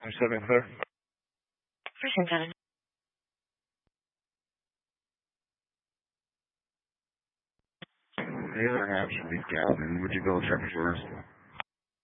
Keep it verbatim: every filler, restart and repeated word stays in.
seven clear. Percent seven. The other half should be down, and would you go check for us?